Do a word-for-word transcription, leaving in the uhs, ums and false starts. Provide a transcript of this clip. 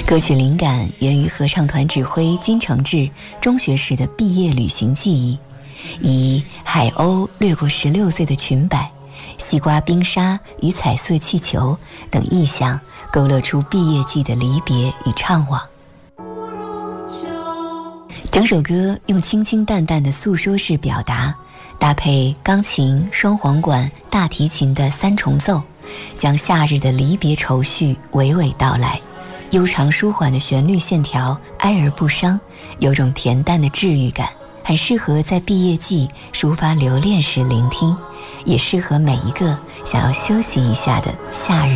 歌曲灵感源于合唱团指挥金承志中学时的毕业旅行记忆，以海鸥掠过十六岁的裙摆、西瓜冰沙与彩色气球等意象，勾勒出毕业季的离别与怅惘。整首歌用清清淡淡的诉说式表达，搭配钢琴、双簧管、大提琴的三重奏，将夏日的离别愁绪娓娓道来。悠长舒缓的旋律线条哀而不伤，有种恬淡的治愈感，很适合在毕业季抒发留恋时聆听，也适合每一个想要休息一下的夏日。